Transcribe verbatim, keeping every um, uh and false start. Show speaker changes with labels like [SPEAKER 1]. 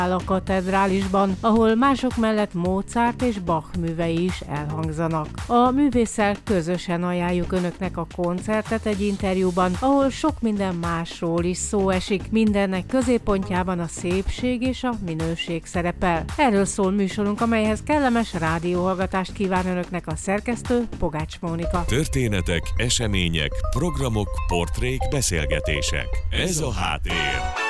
[SPEAKER 1] a katedrálisban, ahol mások mellett Mozart és Bach művei is elhangzanak. A művésszel közösen ajánljuk önöknek a koncertet egy interjúban, ahol sok minden másról is szó esik, mindennek középpontjában a szépség és a minőség szerepel. Erről szól műsorunk, amelyhez kellemes rádióhallgatást kíván önöknek a szerkesztő, Pogács Mónika.
[SPEAKER 2] Történetek, események, programok, portrék, beszélgetések. Ez a Háttér.